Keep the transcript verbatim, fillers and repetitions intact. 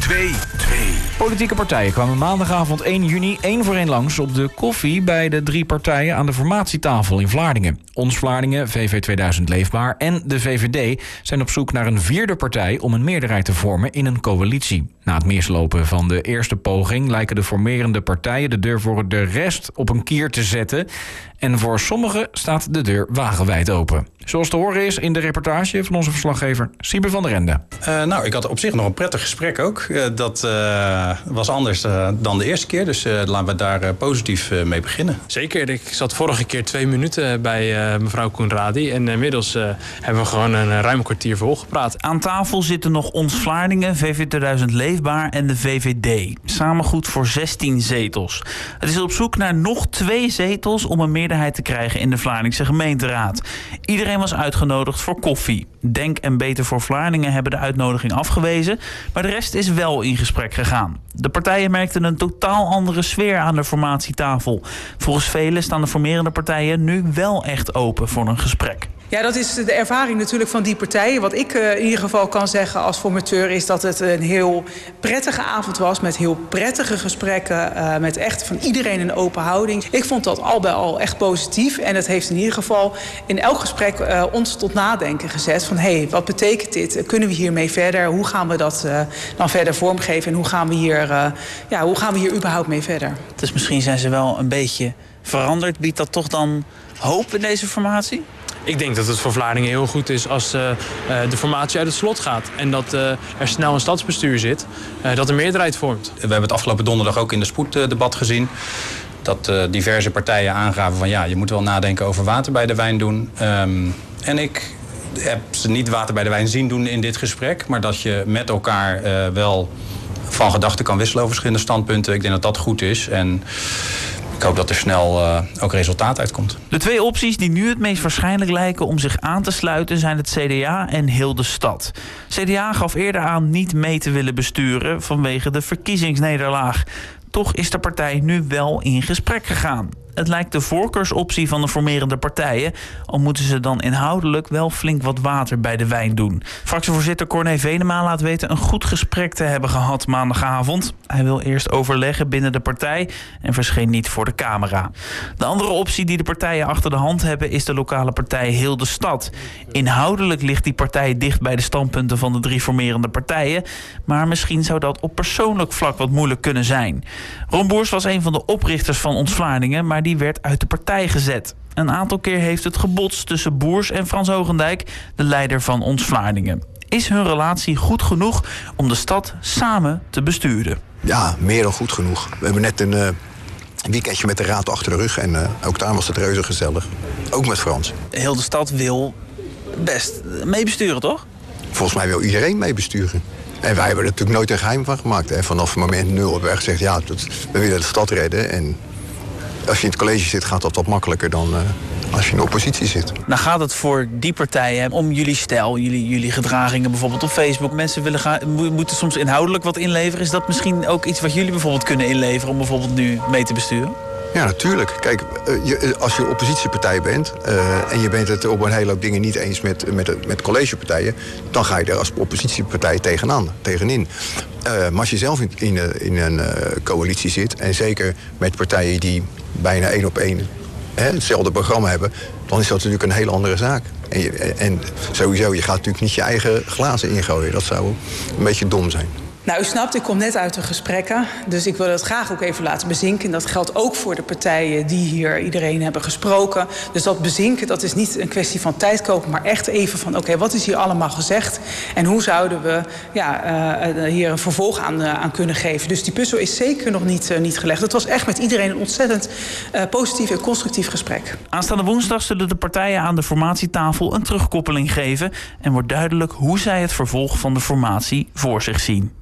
twee twee. Politieke partijen kwamen maandagavond één juni één voor één langs op de koffie bij de drie partijen aan de formatietafel in Vlaardingen. Ons Vlaardingen, V V tweeduizend Leefbaar en de V V D zijn op zoek naar een vierde partij om een meerderheid te vormen in een coalitie. Na het mislopen van de eerste poging lijken de formerende partijen de deur voor de rest op een kier te zetten. En voor sommigen staat de deur wagenwijd open. Zoals te horen is in de reportage van onze verslaggever Siebe van der Ende. Uh, nou, ik had op zich nog een prettig gesprek ook. Uh, dat uh, was anders uh, dan de eerste keer. Dus uh, laten we daar uh, positief uh, mee beginnen. Zeker. Ik zat vorige keer twee minuten bij uh, mevrouw Koenradi. En inmiddels uh, hebben we gewoon een uh, ruim kwartier volgepraat. Aan tafel zitten nog Ons Vlaardingen, V V tweeduizend Leefbaar en de V V D. Samen goed voor zestien zetels. Het is op zoek naar nog twee zetels om een meerderheid te krijgen in de Vlaardingse gemeenteraad. Iedereen was uitgenodigd voor koffie. Denk en Beter voor Vlaardingen hebben de uitnodiging afgewezen, maar de rest is wel in gesprek gegaan. De partijen merkten een totaal andere sfeer aan de formatietafel. Volgens velen staan de formerende partijen nu wel echt open voor een gesprek. Ja, dat is de ervaring natuurlijk van die partijen. Wat ik uh, in ieder geval kan zeggen als formateur is dat het een heel prettige avond was. Met heel prettige gesprekken. Uh, met echt van iedereen een open houding. Ik vond dat al bij al echt positief. En het heeft in ieder geval in elk gesprek uh, ons tot nadenken gezet. Van hé, hey, wat betekent dit? Kunnen we hiermee verder? Hoe gaan we dat uh, dan verder vormgeven? En hoe gaan we hier, uh, ja, hoe gaan we hier überhaupt mee verder? Dus misschien zijn ze wel een beetje veranderd. Biedt dat toch dan hoop in deze formatie? Ik denk dat het voor Vlaardingen heel goed is als uh, de formatie uit het slot gaat. En dat uh, er snel een stadsbestuur zit, uh, dat een meerderheid vormt. We hebben het afgelopen donderdag ook in de spoeddebat gezien. Dat uh, diverse partijen aangaven van ja, je moet wel nadenken over water bij de wijn doen. Um, en ik heb ze niet water bij de wijn zien doen in dit gesprek. Maar dat je met elkaar uh, wel van gedachten kan wisselen over verschillende standpunten. Ik denk dat dat goed is. En ik hoop dat er snel uh, ook resultaat uitkomt. De twee opties die nu het meest waarschijnlijk lijken om zich aan te sluiten zijn het C D A en heel de stad. C D A gaf eerder aan niet mee te willen besturen vanwege de verkiezingsnederlaag. Toch is de partij nu wel in gesprek gegaan. Het lijkt de voorkeursoptie van de formerende partijen, al moeten ze dan inhoudelijk wel flink wat water bij de wijn doen. Fractievoorzitter Corné Venema laat weten een goed gesprek te hebben gehad maandagavond. Hij wil eerst overleggen binnen de partij en verscheen niet voor de camera. De andere optie die de partijen achter de hand hebben is de lokale partij Heel de Stad. Inhoudelijk ligt die partij dicht bij de standpunten van de drie formerende partijen, maar misschien zou dat op persoonlijk vlak wat moeilijk kunnen zijn. Ron Boers was een van de oprichters van Ons Vlaardingen, maar die werd uit de partij gezet. Een aantal keer heeft het gebotst tussen Boers en Frans Hogendijk, de leider van Ons Vlaardingen. Is hun relatie goed genoeg om de stad samen te besturen? Ja, meer dan goed genoeg. We hebben net een uh, weekendje met de raad achter de rug en uh, ook daar was het reuze gezellig. Ook met Frans. Heel de stad wil best meebesturen, toch? Volgens mij wil iedereen meebesturen. En wij hebben er natuurlijk nooit een geheim van gemaakt. Hè. Vanaf moment nul hebben we gezegd, ja, dat, we willen de stad redden. En als je in het college zit, gaat dat wat makkelijker dan uh, als je in de oppositie zit. Nou gaat het voor die partijen om jullie stijl, jullie, jullie gedragingen bijvoorbeeld op Facebook. Mensen willen gaan, moeten soms inhoudelijk wat inleveren. Is dat misschien ook iets wat jullie bijvoorbeeld kunnen inleveren om bijvoorbeeld nu mee te besturen? Ja, natuurlijk. Kijk, je, als je oppositiepartij bent uh, en je bent het op een hele hoop dingen niet eens met, met, met collegepartijen, dan ga je er als oppositiepartij tegenaan, tegenin. Uh, maar als je zelf in, in, in een uh, coalitie zit, en zeker met partijen die bijna één op één hè, hetzelfde programma hebben, dan is dat natuurlijk een hele andere zaak. En, je, en sowieso, je gaat natuurlijk niet je eigen glazen ingooien. Dat zou een beetje dom zijn. Nou, u snapt, ik kom net uit de gesprekken. Dus ik wil dat graag ook even laten bezinken. En dat geldt ook voor de partijen die hier iedereen hebben gesproken. Dus dat bezinken, dat is niet een kwestie van tijd kopen, maar echt even van oké, okay, wat is hier allemaal gezegd? En hoe zouden we ja, uh, hier een vervolg aan, uh, aan kunnen geven? Dus die puzzel is zeker nog niet, uh, niet gelegd. Het was echt met iedereen een ontzettend uh, positief en constructief gesprek. Aanstaande woensdag zullen de partijen aan de formatietafel een terugkoppeling geven. En wordt duidelijk hoe zij het vervolg van de formatie voor zich zien.